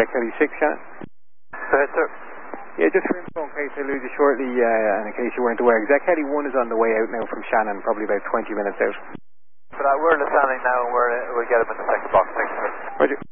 Jack Kelly 6, Shannon. Go ahead, sir. Yeah, just for info in case I lose you shortly, and in case you weren't aware, Jack Kelly 1 is on the way out now from Shannon, probably about 20 minutes out. But we're in the standing now, and we'll get him in the second box. Thanks, sir. Roger.